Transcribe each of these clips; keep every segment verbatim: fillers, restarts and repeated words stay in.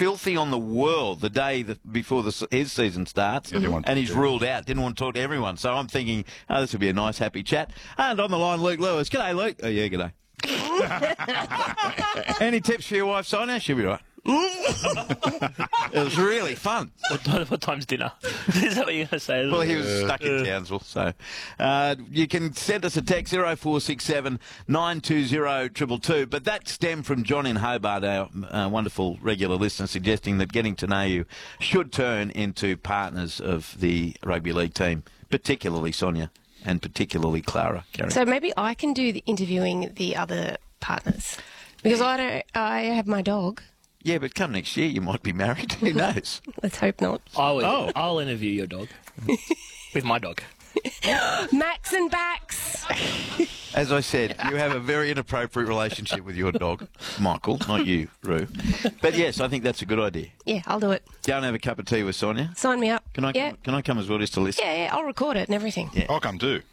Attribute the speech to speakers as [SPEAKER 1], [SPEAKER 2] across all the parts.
[SPEAKER 1] filthy on the world the day that, before the, his season starts,
[SPEAKER 2] Yeah,
[SPEAKER 1] and he's ruled out. Didn't want to talk to everyone. So I'm thinking, oh, this will be a nice, happy chat. And on the line, Luke Lewis. G'day, Luke. Oh, yeah, g'day. Any tips for your wife, Sonia? She'll be right. It was really fun.
[SPEAKER 3] What, what time's dinner? Is that what you're going to say?
[SPEAKER 1] Well, he was stuck in Townsville, so uh, you can send us a text zero four six seven nine two zero two two two. But that stemmed from John in Hobart, our uh, wonderful regular listener, suggesting that getting to know you should turn into partners of the rugby league team, particularly Sonia and particularly Clara. Carrie.
[SPEAKER 4] So maybe I can do the interviewing the other partners because I don't. I have my dog.
[SPEAKER 1] Yeah, but come next year, you might be married. Who knows?
[SPEAKER 4] Let's hope not.
[SPEAKER 3] I will,
[SPEAKER 1] Oh.
[SPEAKER 3] I'll interview your dog with my dog.
[SPEAKER 4] Max and Bax.
[SPEAKER 1] As I said, you have a very inappropriate relationship with your dog, Michael, not you, Roo. But yes, I think that's a good idea.
[SPEAKER 4] Yeah, I'll do it.
[SPEAKER 1] Go and have a cup of tea with Sonia.
[SPEAKER 4] Sign me up.
[SPEAKER 1] Can I?
[SPEAKER 4] Yeah.
[SPEAKER 1] Can I come as well just to listen?
[SPEAKER 4] Yeah, yeah, I'll record it and everything.
[SPEAKER 1] Yeah.
[SPEAKER 2] I'll come too.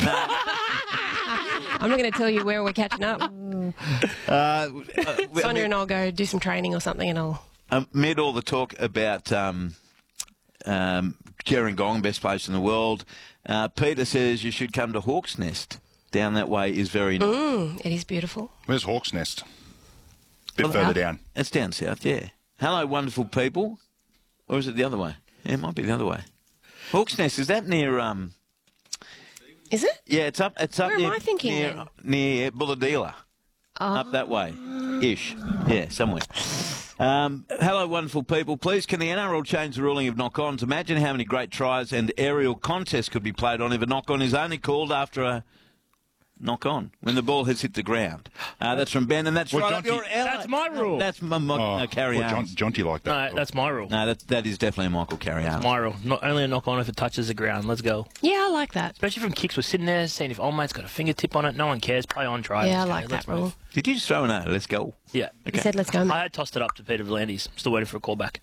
[SPEAKER 4] I'm not going to tell you where we're catching up.
[SPEAKER 1] Uh, uh,
[SPEAKER 4] Sonia and I'll go do some training or something, and I'll.
[SPEAKER 1] Amid all the talk about um, um, Gerringong, best place in the world, uh, Peter says you should come to Hawk's Nest. Down that way is very nice.
[SPEAKER 4] Mm, it is beautiful.
[SPEAKER 2] Where's Hawk's Nest? Bit
[SPEAKER 4] Well,
[SPEAKER 2] further
[SPEAKER 4] how-
[SPEAKER 2] down.
[SPEAKER 1] It's down south, yeah. Hello, wonderful people. Or is it the other way? Yeah, it might be the other way. Hawk's Nest, is that near... Um,
[SPEAKER 4] Is it?
[SPEAKER 1] yeah, it's up... It's up
[SPEAKER 4] Where am
[SPEAKER 1] near,
[SPEAKER 4] I thinking
[SPEAKER 1] Near,
[SPEAKER 4] then?
[SPEAKER 1] near Bulladila.
[SPEAKER 4] Oh.
[SPEAKER 1] Up that way. Ish. Yeah, somewhere. Um, hello, wonderful people. Please, can the N R L change the ruling of knock-ons? Imagine how many great tries and aerial contests could be played on if a knock-on is only called after a knock-on, when the ball has hit the ground. Uh, that's from Ben, and that's
[SPEAKER 2] Well,
[SPEAKER 1] right up
[SPEAKER 2] Jonty-
[SPEAKER 1] your alley.
[SPEAKER 3] That's my rule.
[SPEAKER 1] That's my, my
[SPEAKER 2] Oh,
[SPEAKER 1] uh, Carry
[SPEAKER 2] well,
[SPEAKER 1] on.
[SPEAKER 2] John, Jonty like that.
[SPEAKER 3] No, that's my rule.
[SPEAKER 1] No, that, that is definitely a Michael Carry on.
[SPEAKER 3] My rule. Not only a knock on if it touches the ground. Let's go.
[SPEAKER 4] Yeah, I like that.
[SPEAKER 3] Especially from kicks. We're sitting there seeing if old mate's got a fingertip on it. No one cares. Play on, try.
[SPEAKER 4] Yeah, I
[SPEAKER 3] Let's go.
[SPEAKER 4] like
[SPEAKER 3] Let's
[SPEAKER 4] that rule.
[SPEAKER 3] move.
[SPEAKER 1] Did you just throw an A? Let's go.
[SPEAKER 3] Yeah.
[SPEAKER 4] He said, let's go, mate.
[SPEAKER 3] I had tossed it up to Peter Volandis. Still waiting for a call back.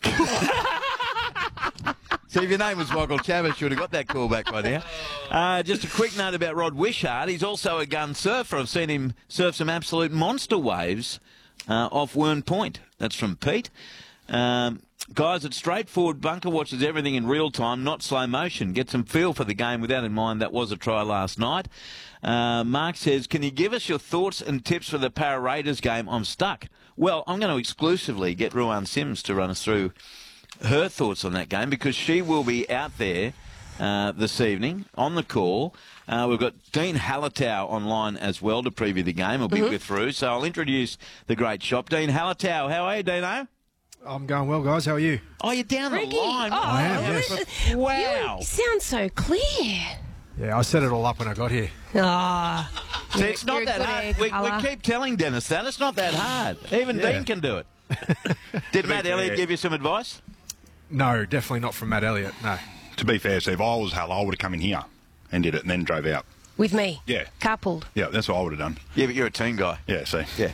[SPEAKER 1] So if your name was Michael Chavez, you would have got that call back by now. Uh, just a quick note about Rod Wishart. He's also a gun surfer. I've seen him surf some absolute monster waves uh, off Wern Point. That's from Pete. Um, guys, it's straightforward. Bunker watches everything in real time, not slow motion. Get some feel for the game with that in mind. That was a try last night. Uh, Mark says, can you give us your thoughts and tips for the Para Raiders game? I'm stuck. Well, I'm going to exclusively get Ruan Sims to run us through her thoughts on that game because she will be out there uh, this evening on the call. Uh, we've got Dean Hallertau online as well to preview the game. He'll be
[SPEAKER 4] Mm-hmm.
[SPEAKER 1] with Roo. So I'll introduce the great shop. Dean Hallertau, how are you, Dino?
[SPEAKER 5] I'm going well, guys. How are you?
[SPEAKER 1] Oh, you're down
[SPEAKER 4] Ricky.
[SPEAKER 1] the line.
[SPEAKER 4] Oh,
[SPEAKER 5] I am,
[SPEAKER 4] really?
[SPEAKER 5] yes.
[SPEAKER 1] Wow.
[SPEAKER 4] You sound so clear.
[SPEAKER 5] Yeah, I set it all up when I got here.
[SPEAKER 4] Ah.
[SPEAKER 1] See, it's not that hard. We, we keep telling Dennis that. It's not that hard. Even
[SPEAKER 5] Yeah.
[SPEAKER 1] Dean can do it. Did Matt Elliott
[SPEAKER 2] fair.
[SPEAKER 1] give you some advice?
[SPEAKER 5] No, definitely not from Matt Elliott. No.
[SPEAKER 2] To be fair, so if I was Hal, I would have come in here and did it and then drove out.
[SPEAKER 4] With me.
[SPEAKER 2] Yeah.
[SPEAKER 4] Carpooled.
[SPEAKER 2] Yeah, that's what I would have done.
[SPEAKER 1] Yeah, but you're a team guy.
[SPEAKER 2] Yeah, see.
[SPEAKER 1] Yeah.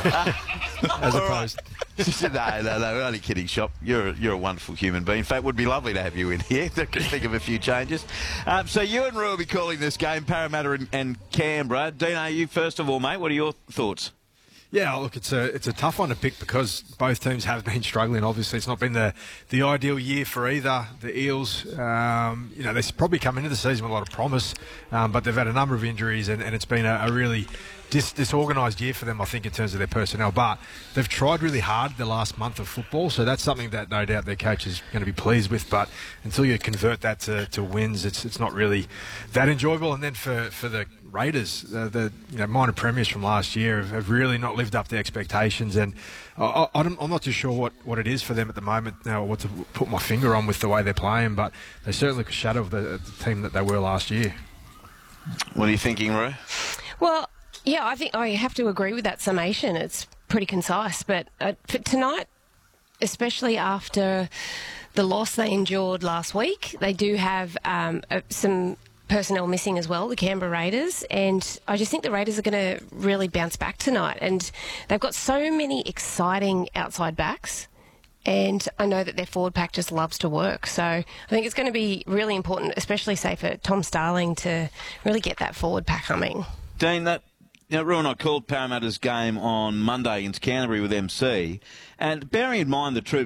[SPEAKER 5] As opposed.
[SPEAKER 1] no, no, no, only kidding, Shop. You're, you're a wonderful human being. In fact, it would be lovely to have you in here. I could think of a few changes. Um, so you and Roo will be calling this game, Parramatta and, and Canberra. Dino, you first of all, mate, what are your thoughts?
[SPEAKER 5] Yeah, look, it's a it's a tough one to pick because both teams have been struggling. Obviously, it's not been the, the ideal year for either. The Eels, um, you know, they probably come into the season with a lot of promise, um, but they've had a number of injuries, and, and it's been a, a really dis- disorganised year for them, I think, in terms of their personnel. But they've tried really hard the last month of football, so that's something that no doubt their coach is going to be pleased with. But until you convert that to, to wins, it's it's not really that enjoyable. And then for, for the Raiders, uh, the you know, minor premiers from last year have, have really not lived up to expectations, and I, I, I'm not too sure what, what it is for them at the moment now, what to put my finger on with the way they're playing, but they certainly look a shadow of the, the team that they were last year.
[SPEAKER 1] What are you thinking, Roo?
[SPEAKER 4] Well, yeah, I think I have to agree with that summation. It's pretty concise, but uh, for tonight, especially after the loss they endured last week, they do have um, uh, some personnel missing as well, the Canberra Raiders, and I just think the Raiders are going to really bounce back tonight, and they've got so many exciting outside backs, and I know that their forward pack just loves to work, so I think it's going to be really important, especially say for Tom Starling, to really get that forward pack humming.
[SPEAKER 1] Dean, that you know, Roo and I called Parramatta's game on Monday against Canterbury with M C, and bearing in mind the true